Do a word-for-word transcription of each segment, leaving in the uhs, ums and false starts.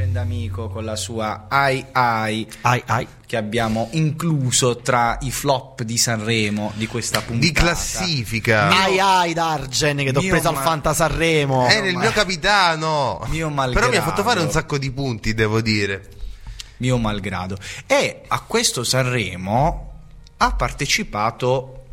Agenda Amico con la sua Ai Ai, ai, ai. che abbiamo incluso tra i flop di Sanremo di questa puntata. Di classifica. Ai ai D'Argen che t'ho Mio preso ma- al Fanta Sanremo. Era il mio capitano. Mio malgrado. Però mi ha fatto fare un sacco di punti, devo dire. Mio malgrado. E a questo Sanremo ha partecipato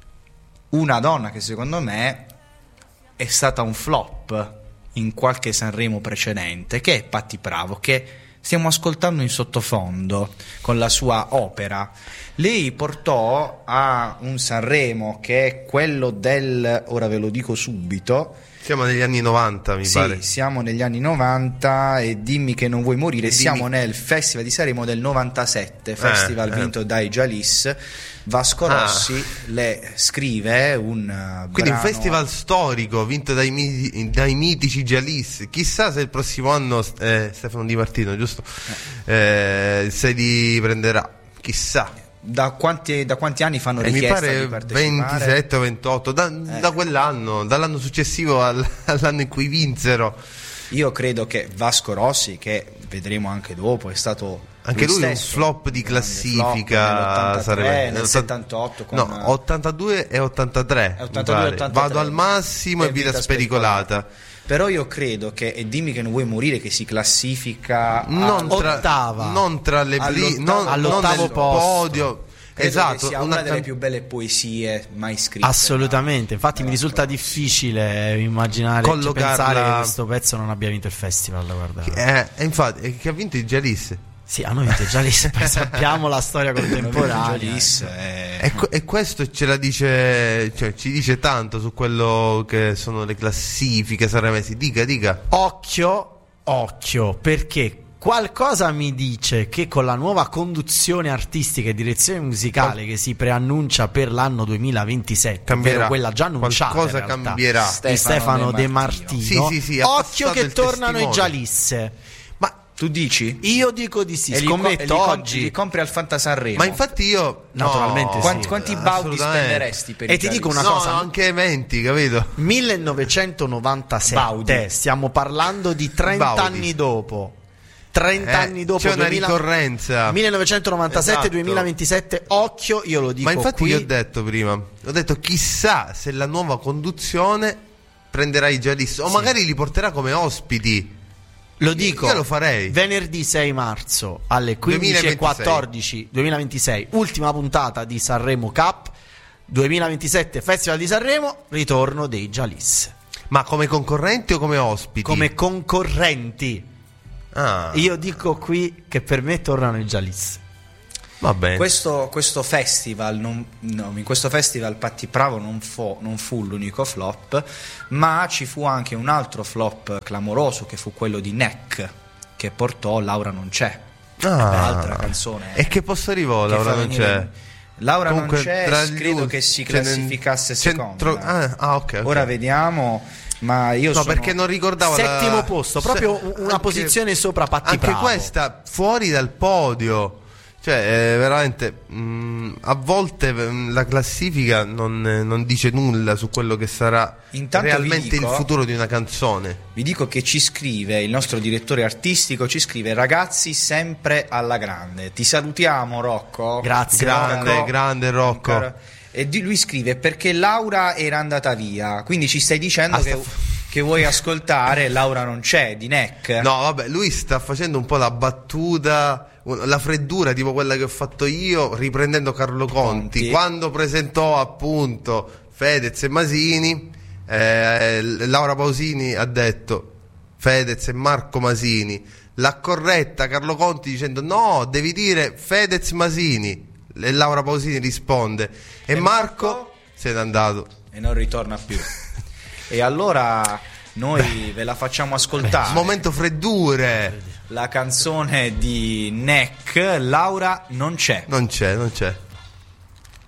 una donna che secondo me è stata un flop in qualche Sanremo precedente, che è Patti Bravo, che stiamo ascoltando in sottofondo con la sua opera. Lei portò a un Sanremo che è quello del, ora ve lo dico subito, Siamo negli anni novanta, mi sì, pare. siamo negli anni novanta e dimmi che non vuoi morire. Dimmi. Siamo nel Festival di Sanremo del novantasette, festival eh. vinto dai Jalis. Vasco Ah. Rossi le scrive un uh, Quindi brano. un festival storico vinto dai, miti- dai mitici Jalis. Chissà se il prossimo anno eh, Stefano Di Martino, giusto? Eh, se li prenderà. Chissà. Da quanti, da quanti anni fanno Eh, mi richiesta pare di partecipare? ventisette o ventotto da, Eh. da quell'anno, dall'anno successivo al- all'anno in cui vinsero. Io credo che Vasco Rossi, che vedremo anche dopo, è stato Anche lui, un stesso flop di un grande classifica. flop nell'ottantatré, sarebbe- nel nell'ottanta- settantotto con no, ottantadue e ottantatré. Eh, ottantadue e mi pare. ottantatré. Vado al massimo e, E vita vita spericolata. Però io credo che, e dimmi che non vuoi morire, che si classifica Non al- tra, ottava. non tra le bli- All'ottavo- non, non all'ottavo nel posto. podio. credo Esatto, che sia una una delle can- più belle poesie mai scritte. Assolutamente, infatti da- mi risulta difficile immaginare, cioè, Collocarla- pensare che questo pezzo non abbia vinto il festival, guarda. Eh, e infatti, eh, che ha vinto il Jalis. Sì, hanno vinto già lì, sappiamo la storia contemporanea. Jalis, eh. E, que- e questo ce la dice, cioè, ci dice tanto su quello che sono le classifiche sanremesi. Dica, dica. Occhio, occhio, perché qualcosa mi dice che con la nuova conduzione artistica e direzione musicale che si preannuncia per l'anno duemilaventisette, Cambierà. ovvero quella già annunciata, Qualcosa in realtà, cambierà. di Stefano Stefano De De Martino. Martino. Sì, sì, sì, ha Occhio passato che il tornano i testimone. Gialisse. Ma, Tu dici? Io dico di sì, E li co- scommetto e li com- oggi. li compri al Fanta Sanremo. ma infatti io Naturalmente no, sì. Quanti, quanti baudi assolutamente. spenderesti per E i ti dico Jalis? una No, cosa. anche venti, capito? millenovecentonovantasette, Baudi. stiamo parlando di trenta Baudi. anni dopo. trenta Eh, anni dopo, c'è una duemila ricorrenza. millenovecentonovantasette Esatto. duemilaventisette, occhio, io lo dico Ma infatti qui. io ho detto prima, ho detto chissà se la nuova conduzione prenderà i Jalis o magari li porterà come ospiti. Lo dico, Io lo farei. venerdì sei marzo alle quindici e quattordici duemilaventisei, ultima puntata di Sanremo Cup duemilaventisette, Festival di Sanremo, ritorno dei Jalis Ma come concorrenti o come ospiti? come concorrenti. Ah, Io dico qui che per me tornano i Jalis. va bene. Questo, questo festival, non, no, in questo festival Patti Bravo non fu, non fu l'unico flop, ma ci fu anche un altro flop clamoroso che fu quello di Neck, che portò Laura non c'è, Ah. l'altra canzone. E che posto arrivò? che Laura fa non venire- c'è. Laura Comunque, non c'è, tra gli credo ul- che si ce ne- classificasse centro- seconda. ah, ah, ok, ok. Ora vediamo, ma io No, sono... perché non ricordavo la- Settimo posto, proprio Se- una anche- posizione sopra Patti Anche Bravo. questa fuori dal podio. Cioè, eh, veramente mh, a volte mh, la classifica non, eh, non dice nulla su quello che sarà Intanto vi realmente dico- il futuro di una canzone. Vi dico che ci scrive il nostro direttore artistico, ci scrive: ragazzi sempre alla grande. Ti salutiamo Rocco. Grazie, Grande, Rocco. grande Rocco. Ancora. E di lui scrive: perché Laura era andata via. Quindi ci stai dicendo Ah, che, sta- che vuoi ascoltare Laura non c'è di Neck. No, vabbè, lui sta facendo un po' la battuta, la freddura tipo quella che ho fatto io riprendendo Carlo Conti, Conti. quando presentò appunto Fedez e Masini. eh, Laura Pausini ha detto Fedez e Marco Masini, l'ha corretta Carlo Conti dicendo no, devi dire Fedez Masini, e Laura Pausini risponde e, E Marco, Marco? se n'è andato. E non ritorna più. E allora noi ve la facciamo ascoltare. Momento freddure. La canzone di Neck, Laura non c'è. Non c'è, non c'è.